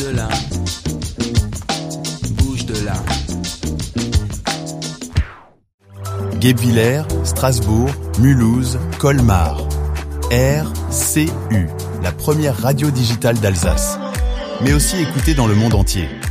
de là, bouge de là. Guebwiller, Strasbourg, Mulhouse, Colmar. RCU, la première radio digitale d'Alsace. Mais aussi écoutée dans le monde entier.